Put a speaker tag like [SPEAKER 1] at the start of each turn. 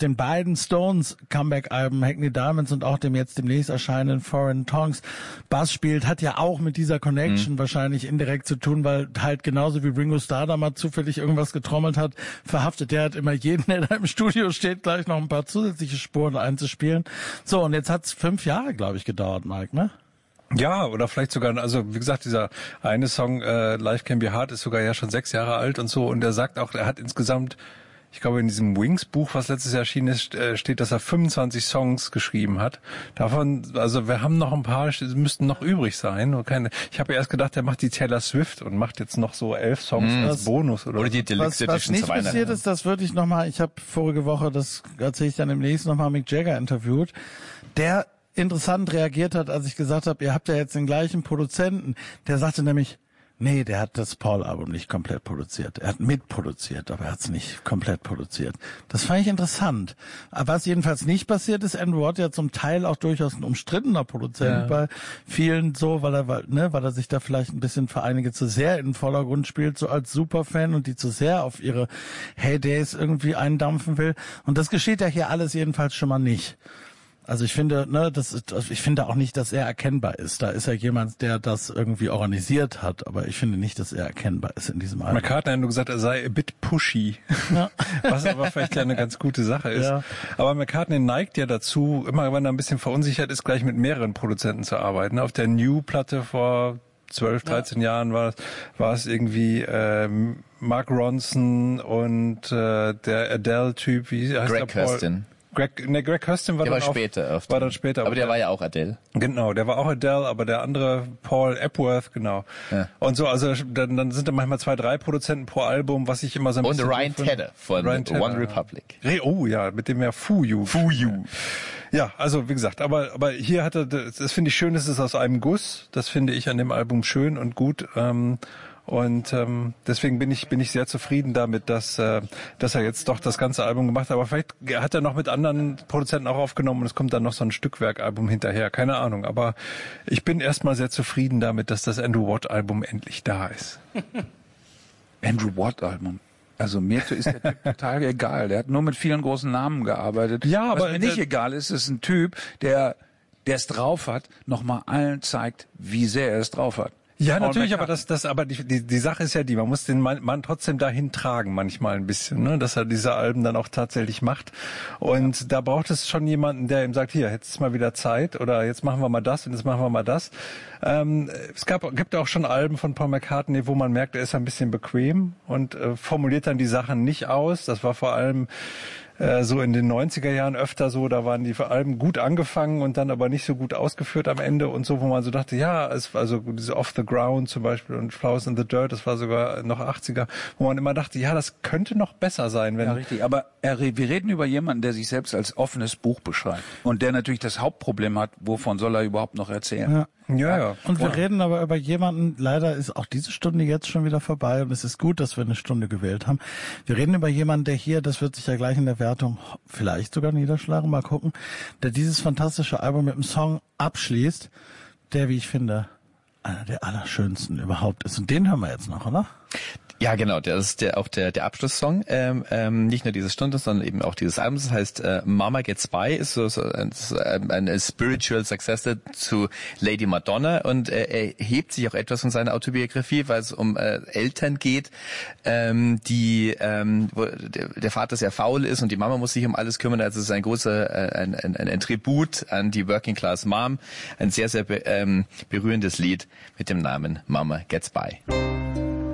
[SPEAKER 1] den beiden Stones-Comeback-Alben Hackney Diamonds und auch dem jetzt demnächst erscheinenden Foreign Tongues Bass spielt, hat ja auch mit dieser Connection wahrscheinlich indirekt zu tun, weil halt genauso wie Ringo Starr da mal zufällig irgendwas getrommelt hat, verhaftet der hat immer jeden, der da im Studio steht, gleich noch ein paar zusätzliche Spuren einzuspielen. So, und jetzt hat's 5 Jahre, glaube ich, gedauert, Mike, ne?
[SPEAKER 2] Ja, oder vielleicht sogar, also wie gesagt, dieser eine Song Life Can Be Hard ist sogar ja schon 6 Jahre alt und so, und er sagt auch, er hat insgesamt, ich glaube in diesem Wings-Buch, was letztes Jahr erschienen ist, steht, dass er 25 Songs geschrieben hat. Davon, also wir haben noch ein paar, müssten noch übrig sein. Ich habe ja erst gedacht, er macht die Taylor Swift und macht jetzt noch so 11 Songs als Bonus oder
[SPEAKER 3] die Deluxe
[SPEAKER 1] was
[SPEAKER 3] Edition
[SPEAKER 1] nicht
[SPEAKER 3] zu Weihnachten.
[SPEAKER 1] passiert ist, das würde ich nochmal, ich habe vorige Woche, das erzähle ich dann demnächst nochmal, Mick Jagger interviewt, der interessant reagiert hat, als ich gesagt habe, ihr habt ja jetzt den gleichen Produzenten. Der sagte nämlich, nee, der hat das Paul-Album nicht komplett produziert. Er hat mitproduziert, aber er hat es nicht komplett produziert. Das fand ich interessant. Aber was jedenfalls nicht passiert ist, Andrew Watt ja zum Teil auch durchaus ein umstrittener Produzent bei vielen so, weil er sich da vielleicht ein bisschen für einige zu sehr in den Vordergrund spielt, so als Superfan, und die zu sehr auf ihre Heydays irgendwie eindampfen will. Und das geschieht ja hier alles jedenfalls schon mal nicht. Also ich finde, ich finde auch nicht, dass er erkennbar ist. Da ist ja jemand, der das irgendwie organisiert hat, aber ich finde nicht, dass er erkennbar ist in diesem Album.
[SPEAKER 2] McCartney hat nur gesagt, er sei a bit pushy, was aber vielleicht ja eine ganz gute Sache ist. Ja. Aber McCartney neigt ja dazu, immer wenn er ein bisschen verunsichert ist, gleich mit mehreren Produzenten zu arbeiten. Auf der New-Platte vor 12, 13 Jahren war es irgendwie Mark Ronson und der Adele-Typ, wie heißt
[SPEAKER 3] Greg
[SPEAKER 2] der?
[SPEAKER 3] Kurstin.
[SPEAKER 2] Greg Kurstin war dann später.
[SPEAKER 3] Aber der war ja auch Adele.
[SPEAKER 2] Genau, der war auch Adele, aber der andere, Paul Epworth, genau. Ja. Und so, also dann sind da manchmal 2, 3 Produzenten pro Album, was ich immer so ein bisschen...
[SPEAKER 3] Und Ryan Tedder von One Republic.
[SPEAKER 2] Oh ja, mit dem ja Fuyu. Ja, also wie gesagt, aber hier hat er, das finde ich schön, das ist aus einem Guss. Das finde ich an dem Album schön und gut. Und deswegen bin ich sehr zufrieden damit, dass er jetzt doch das ganze Album gemacht hat. Aber vielleicht hat er noch mit anderen Produzenten auch aufgenommen und es kommt dann noch so ein Stückwerkalbum hinterher. Keine Ahnung. Aber ich bin erstmal sehr zufrieden damit, dass das Andrew Watt-Album endlich da ist.
[SPEAKER 4] Andrew Watt-Album. Also mir ist der Typ total egal. Der hat nur mit vielen großen Namen gearbeitet.
[SPEAKER 2] Ja, aber
[SPEAKER 4] was mir nicht egal ist ein Typ, der es drauf hat, nochmal allen zeigt, wie sehr er es drauf hat.
[SPEAKER 2] Ja, natürlich, aber die Sache ist ja die, man muss den Mann trotzdem dahin tragen manchmal ein bisschen, ne, dass er diese Alben dann auch tatsächlich macht. Und da braucht es schon jemanden, der ihm sagt, hier, jetzt ist mal wieder Zeit, oder jetzt machen wir mal das und jetzt machen wir mal das. Es gibt auch schon Alben von Paul McCartney, wo man merkt, er ist ein bisschen bequem und formuliert dann die Sachen nicht aus. Das war vor allem so in den 90er Jahren öfter so, da waren die Alben gut angefangen und dann aber nicht so gut ausgeführt am Ende und so, wo man so dachte, ja, also diese Off the Ground zum Beispiel und Flowers in the Dirt, das war sogar noch 80er, wo man immer dachte, ja, das könnte noch besser sein. Wenn
[SPEAKER 4] ja, richtig, aber wir reden über jemanden, der sich selbst als offenes Buch beschreibt und der natürlich das Hauptproblem hat, wovon soll er überhaupt noch erzählen?
[SPEAKER 2] Ja.
[SPEAKER 1] Und wir reden aber über jemanden, leider ist auch diese Stunde jetzt schon wieder vorbei und es ist gut, dass wir eine Stunde gewählt haben. Wir reden über jemanden, der hier, das wird sich ja gleich in der Wertung vielleicht sogar niederschlagen, mal gucken, der dieses fantastische Album mit einem Song abschließt, der, wie ich finde, einer der allerschönsten überhaupt ist. Und den hören wir jetzt noch, oder?
[SPEAKER 3] Ja, genau, das ist auch der Abschlusssong, nicht nur diese Stunde, sondern eben auch dieses Albums. Das heißt, Mama Gets By ist so ein Spiritual Successor zu Lady Madonna und er hebt sich auch etwas von seiner Autobiografie, weil es um Eltern geht, wo der Vater sehr faul ist und die Mama muss sich um alles kümmern. Also es ist ein großer, ein Tribut an die Working Class Mom, ein sehr, sehr berührendes Lied mit dem Namen Mama Gets By.